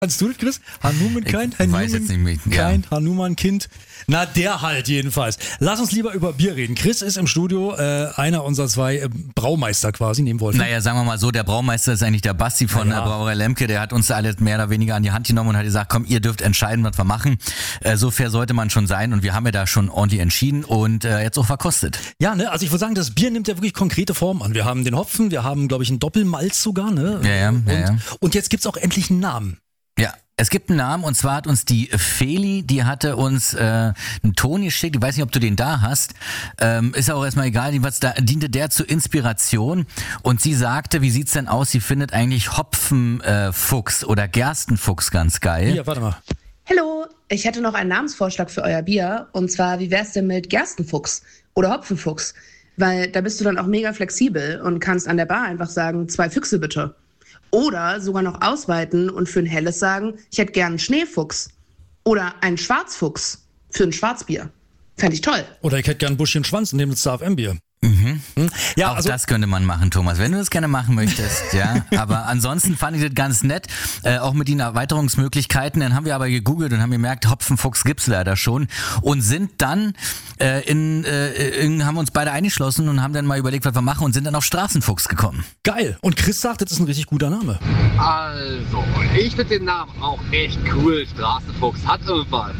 Kannst du das, Chris? Hanuman-Kind? Ich weiß jetzt nicht mehr. Ja. Hanuman-Kind? Na, der halt jedenfalls. Lass uns lieber über Bier reden. Chris ist im Studio, einer unserer zwei Braumeister quasi, neben Wolf. Naja, sagen wir mal so, der Braumeister ist eigentlich der Basti von der Brauerei Lemke. Der hat uns alle mehr oder weniger an die Hand genommen und hat gesagt, komm, ihr dürft entscheiden, was wir machen. So fair sollte man schon sein und wir haben ja da schon ordentlich entschieden und jetzt auch verkostet. Ja, ne, also ich würde sagen, das Bier nimmt ja wirklich konkrete Form an. Wir haben den Hopfen, wir haben, glaube ich, einen Doppelmalz sogar, ne? Ja. Und jetzt gibt's auch endlich einen Namen. Ja, es gibt einen Namen und zwar hat uns die Feli, die hatte uns einen Ton geschickt, ich weiß nicht, ob du den da hast, ist auch erstmal egal, da diente der zur Inspiration und sie sagte, wie sieht's denn aus, sie findet eigentlich Hopfenfuchs oder Gerstenfuchs ganz geil. Ja, warte mal. Hallo, ich hätte noch einen Namensvorschlag für euer Bier und zwar, wie wär's denn mit Gerstenfuchs oder Hopfenfuchs? Weil da bist du dann auch mega flexibel und kannst an der Bar einfach sagen, 2 Füchse bitte. Oder sogar noch ausweiten und für ein helles sagen, ich hätte gern einen Schneefuchs. Oder einen Schwarzfuchs für ein Schwarzbier. Fände ich toll. Oder ich hätte gern ein Buschchen Schwanz und nehme das Star-FM-Bier. Ja, auch also das könnte man machen, Thomas, wenn du das gerne machen möchtest, ja. Aber ansonsten fand ich das ganz nett, auch mit den Erweiterungsmöglichkeiten. Dann haben wir aber gegoogelt und haben gemerkt, Hopfenfuchs gibt's leider schon und sind dann haben uns beide eingeschlossen und haben dann mal überlegt, was wir machen und sind dann auf Straßenfuchs gekommen. geil. Und Chris sagt, das ist ein richtig guter Name. Also, ich finde den Namen auch echt cool. Straßenfuchs hat irgendwas.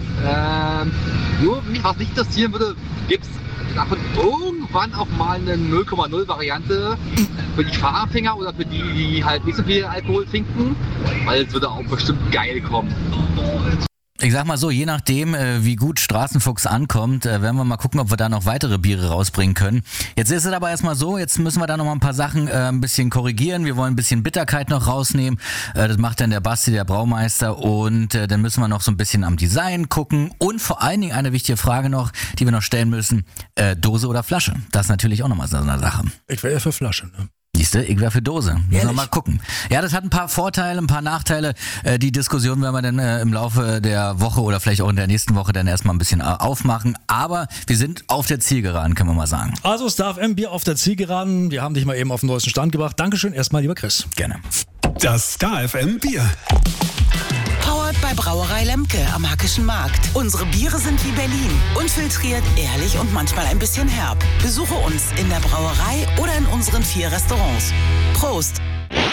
Nur, mich was nicht interessieren würde, gibt's davon irgendwann auch mal eine 0,0 Variante für die Fahranfänger oder für die, die halt nicht so viel Alkohol trinken, weil es würde auch bestimmt geil kommen. Ich sag mal so, je nachdem, wie gut Straßenfuchs ankommt, werden wir mal gucken, ob wir da noch weitere Biere rausbringen können. Jetzt ist es aber erstmal so, jetzt müssen wir da noch mal ein paar Sachen ein bisschen korrigieren. Wir wollen ein bisschen Bitterkeit noch rausnehmen. Das macht dann der Basti, der Braumeister. Und dann müssen wir noch so ein bisschen am Design gucken. Und vor allen Dingen eine wichtige Frage noch, die wir noch stellen müssen. Dose oder Flasche? Das ist natürlich auch nochmal so eine Sache. Ich wäre ja für Flasche, ne? Siehste, ich wäre für Dose. Müssen wir mal gucken. Ja, das hat ein paar Vorteile, ein paar Nachteile. Die Diskussion werden wir dann im Laufe der Woche oder vielleicht auch in der nächsten Woche dann erstmal ein bisschen aufmachen. Aber wir sind auf der Zielgeraden, können wir mal sagen. Also Star-FM, Bier auf der Zielgeraden. Wir haben dich mal eben auf den neuesten Stand gebracht. Dankeschön erstmal, lieber Chris. Gerne. Das Star-FM Bier. Powered bei Brauerei Lemke am Hackischen Markt. Unsere Biere sind wie Berlin. Unfiltriert, ehrlich und manchmal ein bisschen herb. Besuche uns in der Brauerei oder in unseren 4 Restaurants. Prost!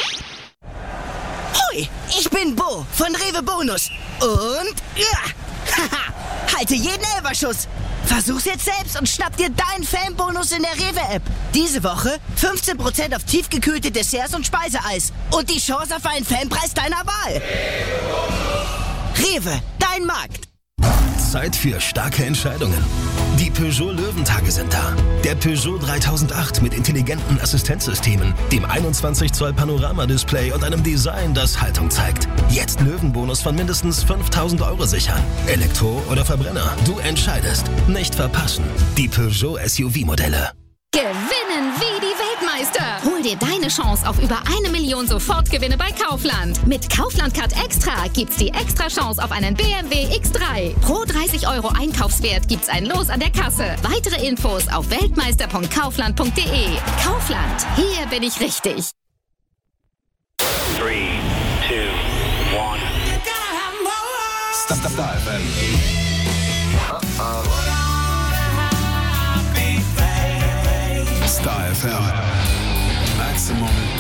Hoi, ich bin Bo von Rewe Bonus. Und haha, halte jeden Elferschuss. Versuch's jetzt selbst und schnapp dir deinen Fanbonus in der Rewe-App. Diese Woche 15% auf tiefgekühlte Desserts und Speiseeis. Und die Chance auf einen Fanpreis deiner Wahl. Rewe, dein Markt. Zeit für starke Entscheidungen. Die Peugeot Löwentage sind da. Der Peugeot 3008 mit intelligenten Assistenzsystemen, dem 21 Zoll Panoramadisplay und einem Design, das Haltung zeigt. Jetzt Löwenbonus von mindestens 5.000 € sichern. Elektro oder Verbrenner, du entscheidest. Nicht verpassen. Die Peugeot SUV-Modelle. Gewinnen wie die Weltmeister. Hol dir deine Chance auf über 1 Million Sofortgewinne bei Kaufland. Mit Kaufland Card Extra gibt's die extra Chance auf einen BMW X3. Pro 30 € Einkaufswert gibt's ein Los an der Kasse. Weitere Infos auf weltmeister.kaufland.de. Kaufland, hier bin ich richtig. 3, 2, 1. Star FM. Star FM. Maximum